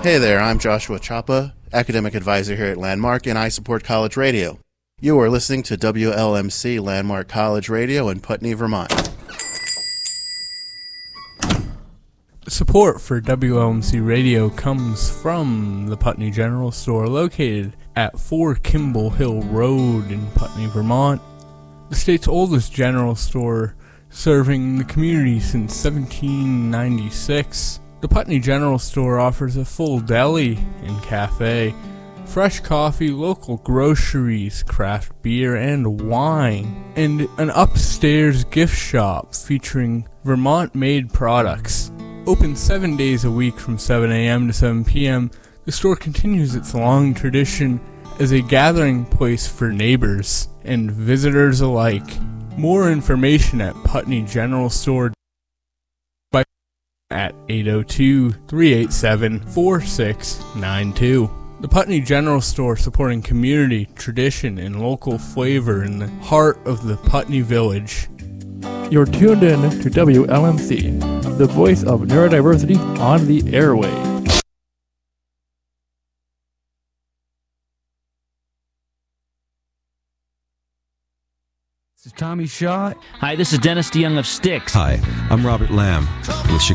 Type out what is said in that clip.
Hey there, I'm Joshua Chapa, academic advisor here at Landmark, and I support college radio. You are listening to WLMC Landmark College Radio in Putney, Vermont. Support for WLMC Radio comes from the Putney General Store, located at 4 Kimball Hill Road in Putney, Vermont. The state's oldest general store, serving the community since 1796. The Putney General Store offers a full deli and cafe, fresh coffee, local groceries, craft beer and wine, and an upstairs gift shop featuring Vermont-made products. Open 7 days a week from 7 a.m. to 7 p.m., the store continues its long tradition as a gathering place for neighbors and visitors alike. More information at Putney General Store at 802-387-4692. The Putney General Store, supporting community, tradition, and local flavor in the heart of the Putney Village. You're tuned in to WLMC, the voice of neurodiversity on the airwaves. This is Tommy Shaw. Hi, this is Dennis DeYoung of Styx. Hi, I'm Robert Lamb with